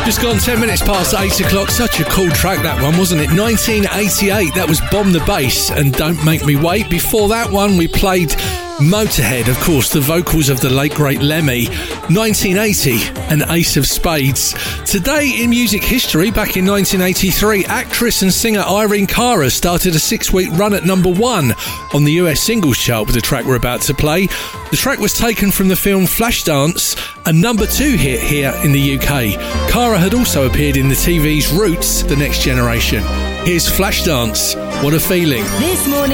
Just gone 10 minutes past 8 o'clock. Such a cool track, that one, wasn't it? 1988, that was Bomb the Bass and Don't Make Me Wait. Before that one, we played Motorhead, of course, the vocals of the late great Lemmy. 1980, an Ace of Spades. Today in music history, back in 1983, actress and singer Irene Cara started a 6-week run at number 1 on the US singles chart with the track we're about to play. The track was taken from the film Flashdance, a number 2 hit here in the UK. Cara had also appeared in the TV's Roots, The Next Generation. Here's Flashdance, What a Feeling. This morning